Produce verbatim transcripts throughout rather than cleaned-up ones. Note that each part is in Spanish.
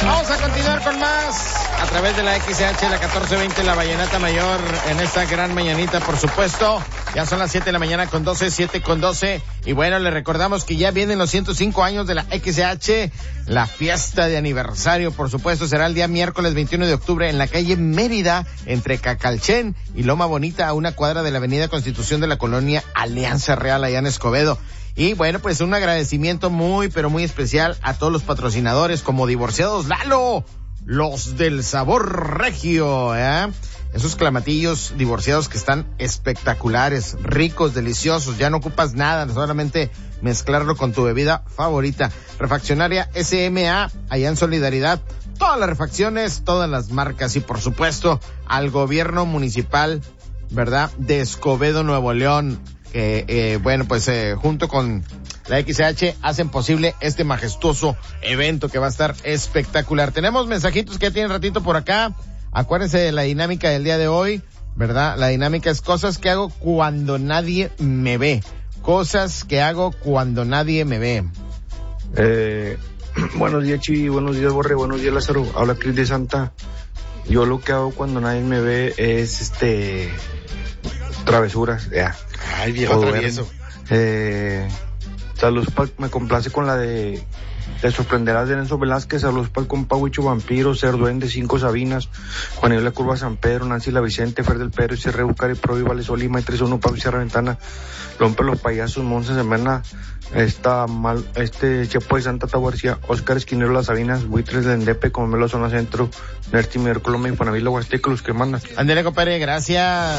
Vamos a continuar con más a través de la X H, la catorce veinte, la Vallenata Mayor, en esta gran mañanita, por supuesto. Ya son las siete de la mañana con doce, siete con doce. Y bueno, le recordamos que ya vienen los ciento cinco años de la X H. La fiesta de aniversario, por supuesto, será el día miércoles veintiuno de octubre en la calle Mérida, entre Cacalchen y Loma Bonita, a una cuadra de la avenida Constitución de la colonia Alianza Real, allá en Escobedo. Y bueno, pues un agradecimiento muy, pero muy especial a todos los patrocinadores como Divorciados Lalo, los del sabor regio, ¿eh? Esos clamatillos divorciados que están espectaculares, ricos, deliciosos, ya no ocupas nada, solamente mezclarlo con tu bebida favorita. Refaccionaria S M A, allá en Solidaridad, todas las refacciones, todas las marcas y por supuesto al gobierno municipal, ¿verdad?, de Escobedo, Nuevo León, que eh, bueno, pues eh, junto con la X H hacen posible este majestuoso evento que va a estar espectacular. Tenemos mensajitos que ya tienen ratito por acá. Acuérdense de la dinámica del día de hoy, ¿verdad? La dinámica es cosas que hago cuando nadie me ve. Cosas que hago cuando nadie me ve. Eh, buenos días, Chivi, buenos días, Borre, buenos días, Lázaro. Habla Cris de Santa. Yo lo que hago cuando nadie me ve es, este, travesuras, ya. Ay, viejo travieso. Eh, saludos, pa, me complace con la de Te sorprenderás de Enzo Velázquez. Saludos para el compa Huicho Vampiro, Ser Duende, Cinco Sabinas, Juan La Curva San Pedro, Nancy La Vicente, Fer del Pedro, C R Bucari, Provi, Vale Solima, y tres uno, Pablo Sierra Ventana, Lompe Los Payasos, Monza Semana, está mal, este Chepo de Santa Tahuarcia, Oscar Esquinero Las Sabinas, Buitres de Endepe, como Melo Zona Centro, Nerti Coloma y Panavila Huasteca, los que mandan. Andele, compadre, gracias.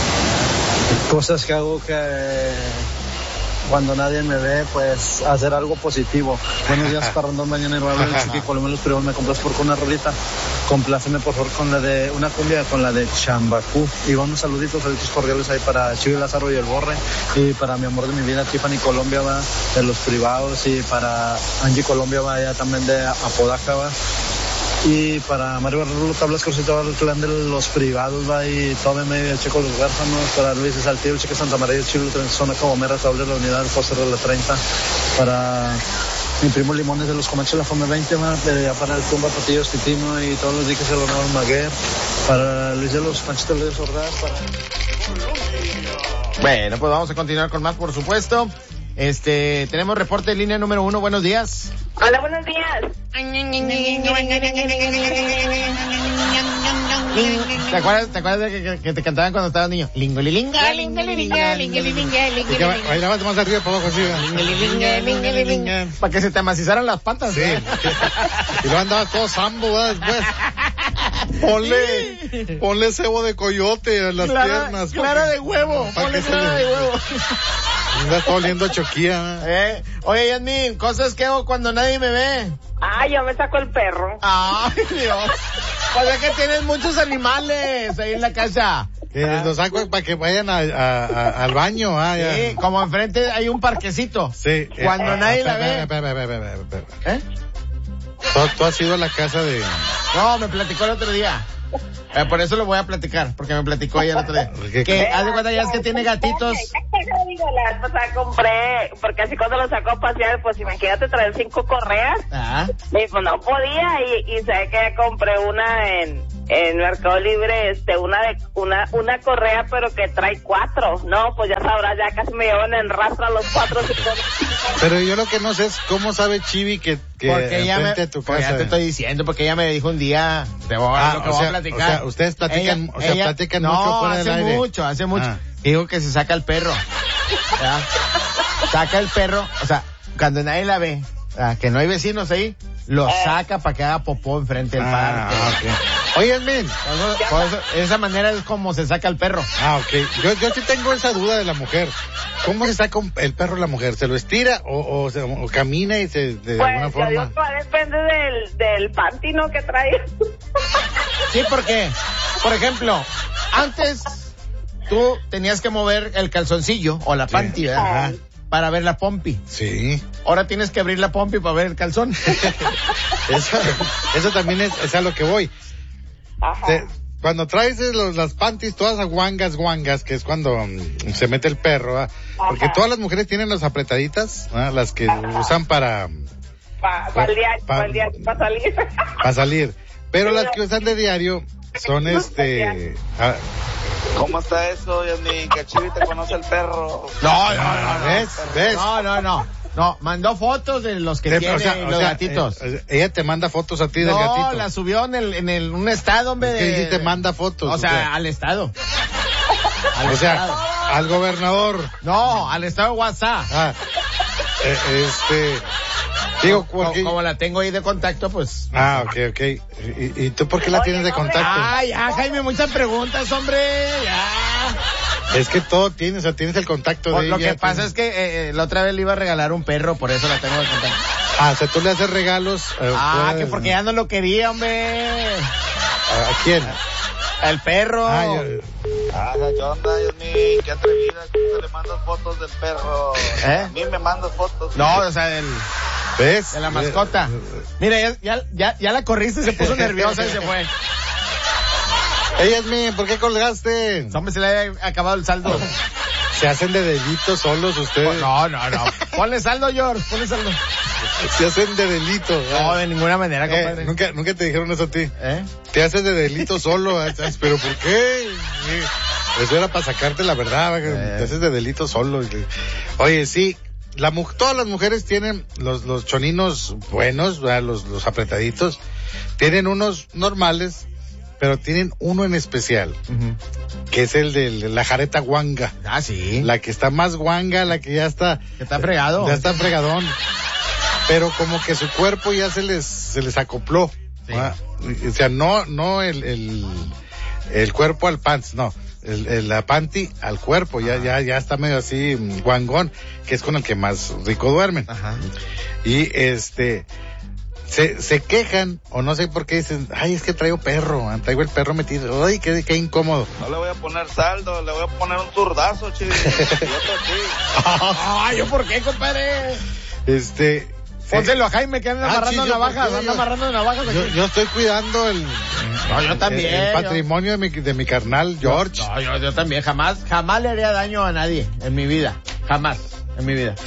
Cosas que hago que cuando nadie me ve, pues hacer algo positivo. Buenos días, Parrandón Mañanero, habla el Chiqui Colomé, los privados, me compras por una rolita. Compláceme por favor con la de una cumbia, con la de Chambacú. Y unos saluditos, saluditos cordiales ahí para Chivi Lázaro y el Borre, y para mi amor de mi vida, Tiffany Colombia, va, de los privados, y para Angie Colombia, va, allá también de Apodaca, va. Y para Mario Barrulo, Tablas Cosita, va, el clan de los privados, va, y todo medio Checo Los Huérfanos, para Luis de Saltillo, Cheque Santa María, el Chilo, Zona Cabomera, Tabler, la unidad, José de la treinta, para mi primo Limones de los Comachos, la Fome veinte, va, de, para el Tumba Patillos, Titino, y todos los diques de los nuevos Maguer, para Luis de los Panchitos de Sordaz, para... Bueno, pues vamos a continuar con más, por supuesto. Este, tenemos reporte de línea número uno, buenos días. Hola, buenos días. ¿Te acuerdas, te acuerdas de que, que, que te cantaban cuando estabas niño? Lingolilinga, lingolilinga, lingolilinga, lingolilinga. Ahí nada más arriba para abajo así. Lingolilinga, lingolilinga. Para que se te amacizaran las patas. Sí. Y luego andabas todo sambo, ¿verdad? Después. Ponle, ponle cebo de coyote en las clara, piernas. Clara de huevo, ponle clara de huevo. Andas todo oliendo a choquía. Eh, oye, Yasmin, cosas que hago cuando nadie me ve. Ah, yo me saco el perro. Ay, Dios. O sea que tienes muchos animales ahí en la casa. Que ah. los saco para que vayan a, a, a, al baño. Ah, ya. Sí, como enfrente hay un parquecito. Sí. Cuando eh, nadie eh, la ve. Espera, espera, espera, espera. ¿Eh? ¿Tú, tú has ido a la casa de... No, me platicó el otro día. Eh, por eso lo voy a platicar, porque me platicó ayer el otro día. ¿Qué, que haz de cuenta ya es que tiene gatitos. O sea, compré, porque así cuando lo sacó a pasear, pues imagínate traer cinco correas. Ah. Y pues no podía, y, y sé que compré una en, en Mercado Libre, este, una de, una, una correa, pero que trae cuatro. No, pues ya sabrás, ya casi me llevan en rastra los cuatro. Cinco. Pero yo lo que no sé es cómo sabe Chivi que, que porque ella me, de tu pues casa. ya te estoy diciendo, porque ella me dijo un día, te voy a, ah, lo que o voy sea, a platicar. O sea, ustedes platican, ella, o sea, ella, platican no, mucho fuera del aire. hace mucho, hace mucho. Ah. Digo que se saca el perro. ¿Ya? Saca el perro, o sea, cuando nadie la ve, que no hay vecinos ahí, lo saca para que haga popó enfrente del ah, parque. Okay. Oye, Edmin. Por eso, esa manera es como se saca el perro. Ah, ok. Yo, yo sí tengo esa duda de la mujer. ¿Cómo se saca el perro la mujer? ¿Se lo estira o, o, se, o camina y se, de pues, alguna forma? Digo, depende del, del pantino que trae. Sí, porque, por ejemplo, antes tú tenías que mover el calzoncillo o la panty, ¿verdad? Ay. Para ver la pompi. Sí. Ahora tienes que abrir la pompi para ver el calzón. eso, eso también es, es a lo que voy. Ajá. Te, cuando traes los, las panties todas guangas, guangas, que es cuando um, se mete el perro, ¿eh? Porque todas las mujeres tienen las apretaditas, ¿eh? Las que Ajá. usan para Para pa el diario, Pa- para el diario, para salir. Para salir. Pero las que usan de diario son este... ah, ¿Cómo está eso, Yasmin? Que Chivi te conoce el perro. No, no, no, no. ¿Ves? ¿Ves? No, no, no. No, mandó fotos de los que Te- tiene o sea, y o los sea, gatitos. eh, ella te manda fotos a ti del No, gatito. la subió en el, en el, un estado, hombre. Es que de- sí te manda fotos. O sea, al estado. Al o sea, estado. al gobernador. No, al estado de WhatsApp. Ah, eh, este... Digo, como, porque... como la tengo ahí de contacto, pues. Ah, ok, ok. ¿Y, y tú por qué la Oye, tienes de no, hombre. contacto? Ay, ya, Jaime, muchas preguntas, hombre. Ya. Es que todo tienes, o sea, tienes el contacto Por de lo ella. que pasa tienes- es que eh, la otra vez le iba a regalar un perro, por eso la tengo de contacto. Ah, o sea, tú le haces regalos. eh, Ah, fuera que de- porque ya no lo quería, hombre. ¿A, a quién? El perro. Ah, yo- Ah, ¿qué onda, Yasmin? Qué atrevida. ¿Cómo le mandas fotos del perro? ¿Eh? A mí me mandas fotos. No, o sea, del, ¿Ves? de la mascota. Mira, ya, ya, ya, ya la corriste, se puso nerviosa y se fue. Ey, Yasmin, ¿por qué colgaste? Hombre, se le había acabado el saldo. Se hacen de delito solos ustedes. No, no, no. Ponle saldo, George, ponle saldo. Se hacen de delito. No, de ninguna manera, Eh, compadre. nunca, nunca te dijeron eso a ti. ¿Eh? Te haces de delito solo. ¿Sabes? ¿Pero por qué? Sí. Eso era para sacarte la verdad. que Eh. Te haces de delito solo. Oye, sí. La, mu- todas las mujeres tienen los, los choninos buenos, ¿verdad? los, los apretaditos. Tienen unos normales, pero tienen uno en especial, Ujú. que es el de la jareta guanga. Ah, sí. La que está más guanga, la que ya está... Que está fregado. Ya está fregadón. Pero como que su cuerpo ya se les, se les acopló. Sí. ¿va? O sea, no, no el, el, el cuerpo al pants, no. El, el- la panty al cuerpo, ya, ya, ya está medio así mm, guangón, que es con el que más rico duermen. Ajá. Y este, se, se quejan, o no sé por qué dicen, ay, es que traigo perro, ah, traigo el perro metido, ay, qué, qué incómodo. No le voy a poner saldo, le voy a poner un zurdazo, Chivi. Yo sí. Ay, ¿yo por qué, compadre? Este, Pónselo a Jaime, que anda Ah, amarrando sí, yo, navajas, ¿por qué? anda amarrando navajas aquí. yo, yo estoy cuidando el, No, yo también, el, el yo- patrimonio de mi, de mi carnal George. No, yo, yo también, jamás, jamás le haría daño a nadie en mi vida. Jamás, en mi vida.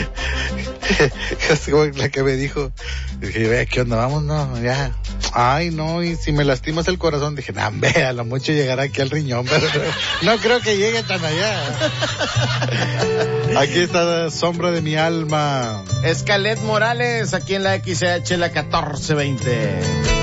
Es como la que me dijo, dije, vea, ¿qué onda? Vamos, no, ya. Ay, no, y si me lastimas el corazón, dije, no, vea, a lo mucho llegará aquí al riñón, pero no creo que llegue tan allá. Aquí está la sombra de mi alma. Escalet Morales, aquí en la X H, la catorce veinte.